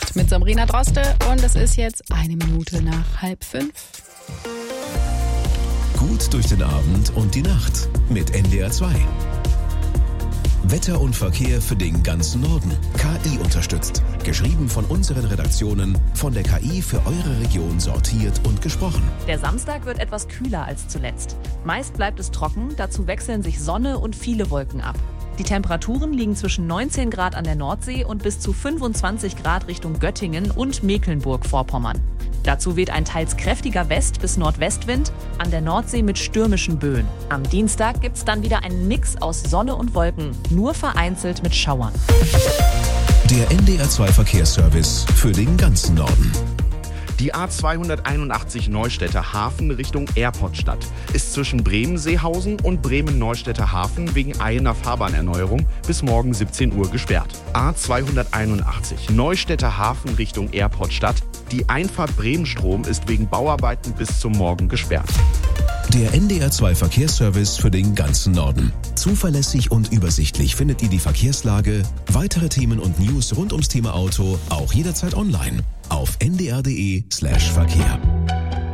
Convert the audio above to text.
Abend mit Sabrina Droste und es ist jetzt 1 Minute nach 4:30. Gut durch den Abend und die Nacht mit NDR 2. Wetter und Verkehr für den ganzen Norden. KI unterstützt. Geschrieben von unseren Redaktionen, von der KI für eure Region sortiert und gesprochen. Der Samstag wird etwas kühler als zuletzt. Meist bleibt es trocken, dazu wechseln sich Sonne und viele Wolken ab. Die Temperaturen liegen zwischen 19 Grad an der Nordsee und bis zu 25 Grad Richtung Göttingen und Mecklenburg-Vorpommern. Dazu weht ein teils kräftiger West- bis Nordwestwind, an der Nordsee mit stürmischen Böen. Am Dienstag gibt's dann wieder einen Mix aus Sonne und Wolken, nur vereinzelt mit Schauern. Der NDR 2 Verkehrsservice für den ganzen Norden. Die A281 Neustädter Hafen Richtung Airportstadt ist zwischen Bremen-Seehausen und Bremen-Neustädter Hafen wegen eilender Fahrbahnerneuerung bis morgen 17 Uhr gesperrt. A281 Neustädter Hafen Richtung Airportstadt. Die Einfahrt Bremen-Strom ist wegen Bauarbeiten bis zum Morgen gesperrt. Der NDR 2 Verkehrsservice für den ganzen Norden. Zuverlässig und übersichtlich findet ihr die Verkehrslage, weitere Themen und News rund ums Thema Auto auch jederzeit online auf ndr.de/Verkehr.